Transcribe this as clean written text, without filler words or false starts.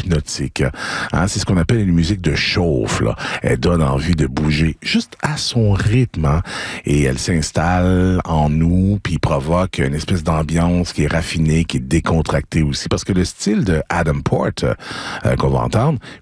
hypnotique. Hein, c'est ce qu'on appelle une musique de chauffe, là. Elle donne envie de bouger juste à son rythme, hein, et elle s'installe en nous, puis provoque une espèce d'ambiance qui est raffinée, qui est décontractée aussi, parce que le style de Adam Port qu'on va entendre,